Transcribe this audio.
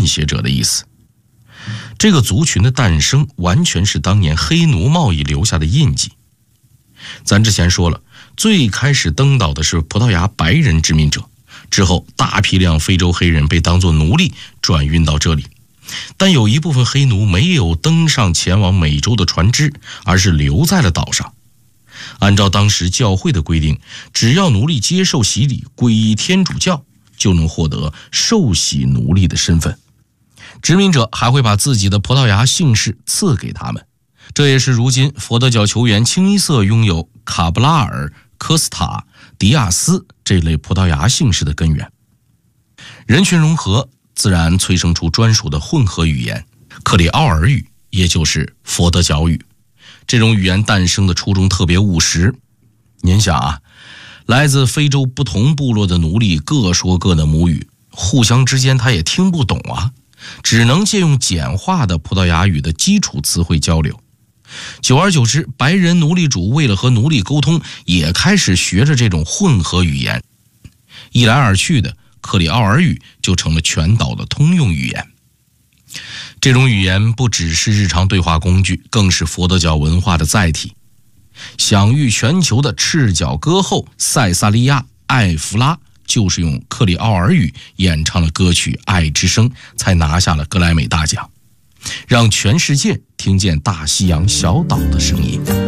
混血者的意思。这个族群的诞生完全是当年黑奴贸易留下的印记。咱之前说了，最开始登岛的是葡萄牙白人殖民者，之后大批量非洲黑人被当作奴隶转运到这里，但有一部分黑奴没有登上前往美洲的船只，而是留在了岛上。按照当时教会的规定，只要奴隶接受洗礼，皈依天主教，就能获得受洗奴隶的身份。殖民者还会把自己的葡萄牙姓氏赐给他们，这也是如今佛得角球员清一色拥有卡布拉尔、科斯塔、迪亚斯这类葡萄牙姓氏的根源。人群融合自然催生出专属的混合语言克里奥尔语，也就是佛得角语。这种语言诞生的初衷特别务实。您想啊，来自非洲不同部落的奴隶各说各的母语，互相之间他也听不懂啊，只能借用简化的葡萄牙语的基础词汇交流。久而久之，白人奴隶主为了和奴隶沟通，也开始学着这种混合语言。一来二去的，克里奥尔语就成了全岛的通用语言。这种语言不只是日常对话工具，更是佛得角文化的载体。享誉全球的赤脚歌后塞萨利亚·艾弗拉就是用克里奥尔语演唱了歌曲《爱之声》，才拿下了格莱美大奖，让全世界听见大西洋小岛的声音。